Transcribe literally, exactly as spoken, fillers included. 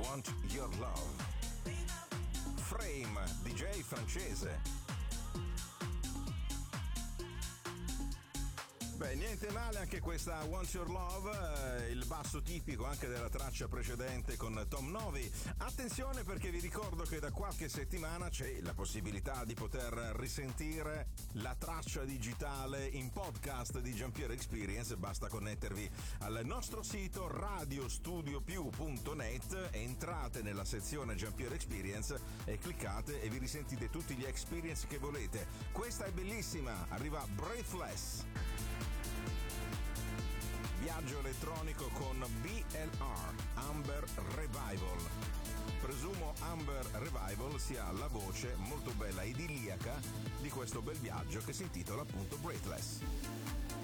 Want Your Love. Frame, D J francese. Beh, niente male anche questa Want Your Love, eh, il basso tipico anche della traccia precedente con Tom Novi. Attenzione, perché vi ricordo che da qualche settimana c'è la possibilità di poter risentire la traccia digitale in podcast di Giampiero Experience. Basta connettervi al nostro sito radio studio più punto net, entrate nella sezione Giampiero Experience e cliccate e vi risentite tutti gli experience che volete. Questa è bellissima, arriva Breathless. Viaggio elettronico con B L R, Amber Revival. Presumo Amber Revival sia la voce molto bella idilliaca di questo bel viaggio che si intitola appunto Breathless.